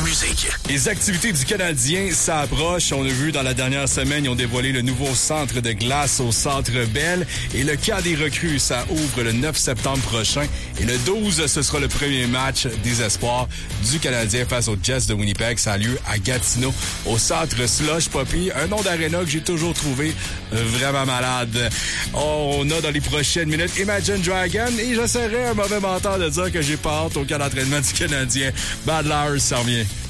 musique. Les activités du Canadien s'approchent. On a vu dans la dernière semaine, ils ont dévoilé le nouveau centre de glace au Centre Bell. Et le camp des recrues, ça ouvre le 9 septembre prochain. Et le 12, ce sera le premier match des espoirs du Canadien face aux Jets de Winnipeg. Ça a lieu à Gatineau, au centre Slush Poppy. Un nom d'aréna que j'ai toujours trouvé vraiment malade. On a dans les prochaines minutes Imagine Dragon. Et je serais un mauvais menteur de dire que j'ai pas hâte au camp d'entraînement du Canadien. Bad Lars, ça revient.